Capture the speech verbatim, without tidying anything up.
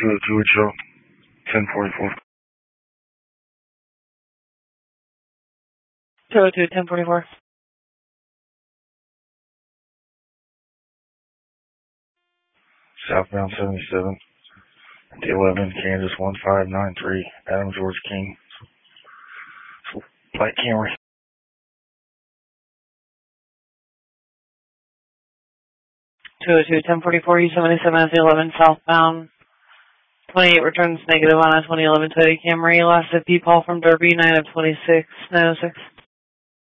two oh two, show ten forty-four. two oh two, ten forty-four. Southbound seventy-seven, the eleven, Kansas one five nine three, Adam George King. Flight Camry. two oh two, ten forty-four, U seventy-seven at the eleven, southbound. twenty-eight returns negative on a twenty eleven Toyota Camry. Last P call from Derby, nine of twenty-six, nine oh six.